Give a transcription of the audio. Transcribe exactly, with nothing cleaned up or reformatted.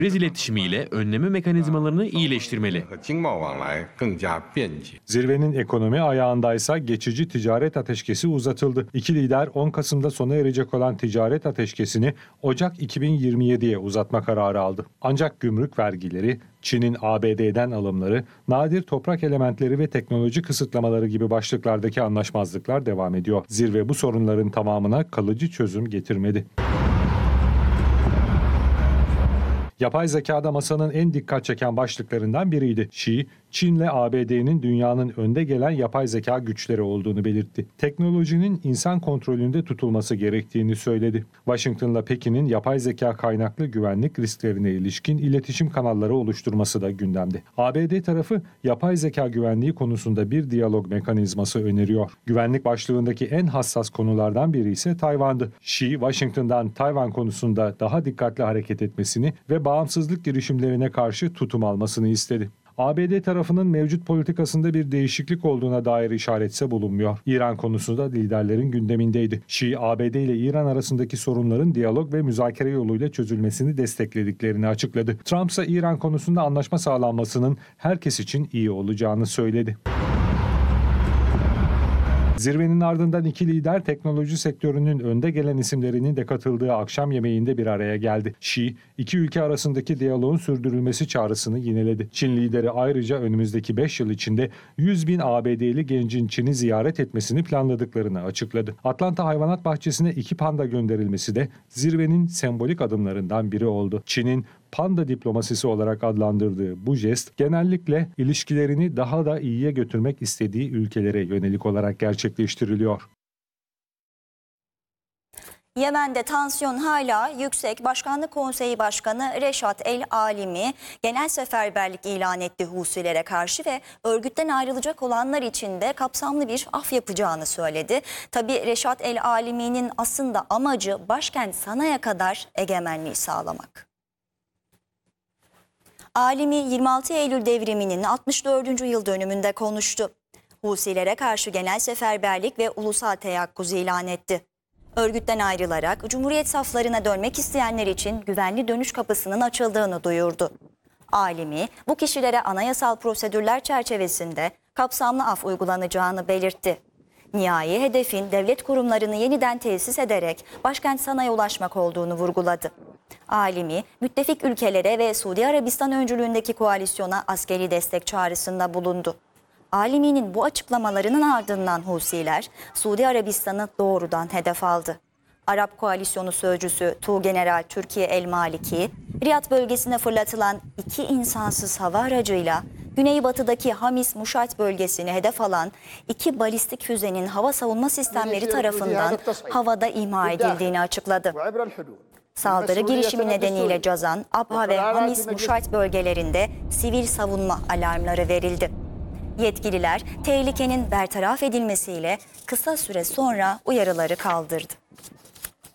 Kriz iletişimiyle önleme mekanizmalarını iyileştirmeli. Zirvenin ekonomi ayağındaysa geçici ticaret ateşkesi uzatıldı. İki lider on Kasım'da sona erecek olan ticaret ateşkesini Ocak iki bin yirmi yediye uzatma kararı aldı. Ancak gümrük vergileri, Çin'in A B D'den alımları, nadir toprak elementleri ve teknoloji kısıtlamaları gibi başlıklardaki anlaşmazlıklar devam ediyor. Zirve bu sorunların tamamına kalıcı çözüm getirmedi. Yapay zekada masanın en dikkat çeken başlıklarından biriydi. Xi, Çin'le A B D'nin dünyanın önde gelen yapay zeka güçleri olduğunu belirtti. Teknolojinin insan kontrolünde tutulması gerektiğini söyledi. Washington'la Pekin'in yapay zeka kaynaklı güvenlik risklerine ilişkin iletişim kanalları oluşturması da gündemde. A B D tarafı yapay zeka güvenliği konusunda bir diyalog mekanizması öneriyor. Güvenlik başlığındaki en hassas konulardan biri ise Tayvan'dı. Xi, Washington'dan Tayvan konusunda daha dikkatli hareket etmesini ve bağımsızlık girişimlerine karşı tutum almasını istedi. A B D tarafının mevcut politikasında bir değişiklik olduğuna dair işaretse bulunmuyor. İran konusu da liderlerin gündemindeydi. Şii, A B D ile İran arasındaki sorunların diyalog ve müzakere yoluyla çözülmesini desteklediklerini açıkladı. Trump ise İran konusunda anlaşma sağlanmasının herkes için iyi olacağını söyledi. Zirvenin ardından iki lider teknoloji sektörünün önde gelen isimlerinin de katıldığı akşam yemeğinde bir araya geldi. Xi, iki ülke arasındaki diyaloğun sürdürülmesi çağrısını yineledi. Çin lideri ayrıca önümüzdeki beş yıl içinde yüz bin A B D'li gencin Çin'i ziyaret etmesini planladıklarını açıkladı. Atlanta Hayvanat Bahçesi'ne iki panda gönderilmesi de zirvenin sembolik adımlarından biri oldu. Çin'in panda diplomasisi olarak adlandırdığı bu jest genellikle ilişkilerini daha da iyiye götürmek istediği ülkelere yönelik olarak gerçekleştiriliyor. Yemen'de tansiyon hala yüksek. Başkanlık Konseyi Başkanı Reşat El Alimi genel seferberlik ilan etti Husilere karşı ve örgütten ayrılacak olanlar için de kapsamlı bir af yapacağını söyledi. Tabii Reşat El Alimi'nin aslında amacı başkent Sana'ya kadar egemenliği sağlamak. Alimi yirmi altı Eylül devriminin altmış dördüncü yıl dönümünde konuştu. Husilere karşı genel seferberlik ve ulusal teyakkuz ilan etti. Örgütten ayrılarak Cumhuriyet saflarına dönmek isteyenler için güvenli dönüş kapısının açıldığını duyurdu. Alimi bu kişilere anayasal prosedürler çerçevesinde kapsamlı af uygulanacağını belirtti. Nihai hedefin devlet kurumlarını yeniden tesis ederek başkent Sana'ya ulaşmak olduğunu vurguladı. Alimi, müttefik ülkelere ve Suudi Arabistan öncülüğündeki koalisyona askeri destek çağrısında bulundu. Alimi'nin bu açıklamalarının ardından Husiler, Suudi Arabistan'ı doğrudan hedef aldı. Arap Koalisyonu Sözcüsü Tuğgeneral Türkiye El Maliki, Riyad bölgesine fırlatılan iki insansız hava aracıyla güneybatıdaki Hamis Muşait bölgesini hedef alan iki balistik füzenin hava savunma sistemleri tarafından havada imha edildiğini açıkladı. Saldırı girişimi nedeniyle Cazan, Abha ve Hamis Muşait bölgelerinde sivil savunma alarmları verildi. Yetkililer tehlikenin bertaraf edilmesiyle kısa süre sonra uyarıları kaldırdı.